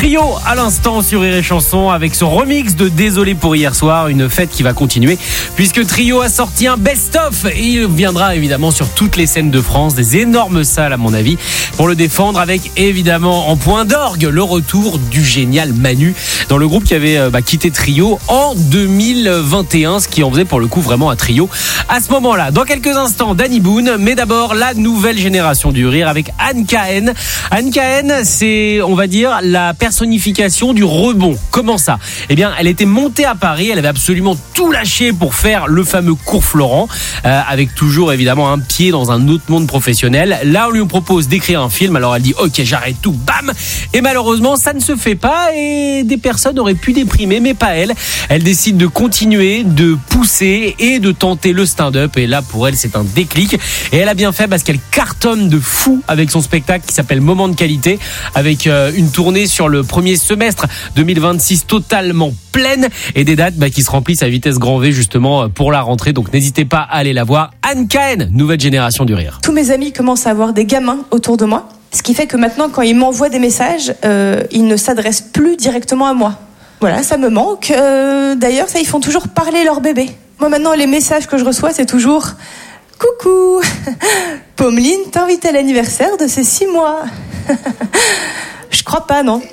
Trio à l'instant sur Rire et Chanson avec son remix de Désolé pour hier soir, une fête qui va continuer puisque Trio a sorti un best-of et il viendra évidemment sur toutes les scènes de France, des énormes salles à mon avis, pour le défendre avec évidemment en point d'orgue le retour du génial Manu dans le groupe qui avait quitté Trio en 2021, ce qui en faisait pour le coup vraiment un trio à ce moment-là. Dans quelques instants, Danny Boone, mais d'abord la nouvelle génération du rire avec Anne Cahen. Anne Cahen, c'est, on va dire, la personnification du rebond. Comment ça ? Eh bien, elle était montée à Paris, elle avait absolument tout lâché pour faire le fameux cours Florent, avec toujours évidemment un pied dans un autre monde professionnel. Là, on lui propose d'écrire un film, alors elle dit ok, j'arrête tout, bam. Et malheureusement, ça ne se fait pas et des personnes auraient pu déprimer, mais pas elle. Elle décide de continuer, de pousser et de tenter le stand-up. Et là, pour elle, c'est un déclic. Et elle a bien fait parce qu'elle cartonne de fou avec son spectacle qui s'appelle Moment de qualité, avec une tournée sur le premier semestre 2026 totalement pleine et des dates qui se remplissent à vitesse grand V justement pour la rentrée. Donc n'hésitez pas à aller la voir. Anne Cahen, nouvelle génération du rire. Tous mes amis commencent à avoir des gamins autour de moi, ce qui fait que maintenant quand ils m'envoient des messages, ils ne s'adressent plus directement à moi. Voilà, ça me manque. D'ailleurs, ça, ils font toujours parler leur bébé. Moi maintenant, les messages que je reçois, c'est toujours « Coucou, Pommeline t'invite à l'anniversaire de ses 6 mois. » Je crois pas, non.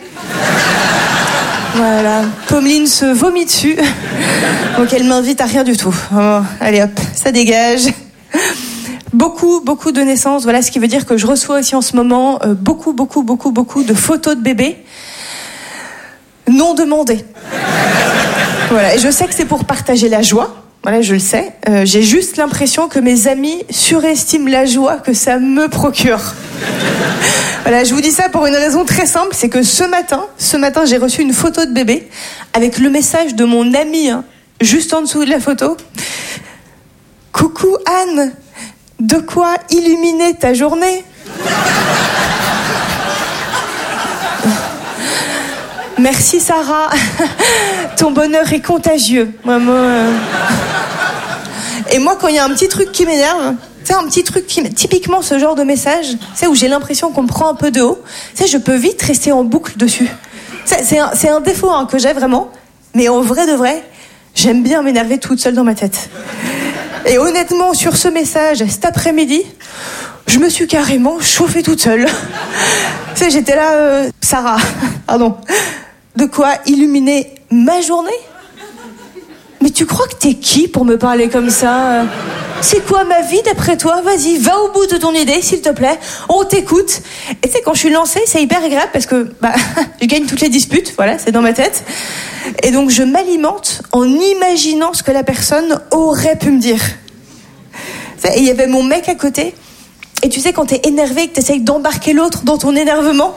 Voilà, Pommeline se vomit dessus, donc elle m'invite à rien du tout. Oh, allez hop, ça dégage. Beaucoup de naissances, voilà, ce qui veut dire que je reçois aussi en ce moment beaucoup de photos de bébés non demandées. Voilà, et je sais que c'est pour partager la joie. Voilà, je le sais. J'ai juste l'impression que mes amis surestiment la joie que ça me procure. Voilà, je vous dis ça pour une raison très simple, c'est que ce matin, j'ai reçu une photo de bébé avec le message de mon ami, juste en dessous de la photo. Coucou Anne, de quoi illuminer ta journée ? Merci Sarah, ton bonheur est contagieux. Et moi, quand il y a un petit truc qui m'énerve, c'est un petit truc typiquement ce genre de message, c'est où j'ai l'impression qu'on me prend un peu de haut, je peux vite rester en boucle dessus. C'est un défaut que j'ai vraiment, mais en vrai de vrai, j'aime bien m'énerver toute seule dans ma tête. Et honnêtement, sur ce message, cet après-midi, je me suis carrément chauffée toute seule. J'étais là, Sarah, pardon. De quoi illuminer ma journée ? Mais tu crois que t'es qui pour me parler comme ça ? C'est quoi ma vie d'après toi ? Vas-y, va au bout de ton idée, s'il te plaît. On t'écoute. Et tu sais, quand je suis lancée, c'est hyper agréable parce que je gagne toutes les disputes. Voilà, c'est dans ma tête. Et donc, je m'alimente en imaginant ce que la personne aurait pu me dire. Et il y avait mon mec à côté. Et tu sais, quand t'es énervé et que t'essayes d'embarquer l'autre dans ton énervement,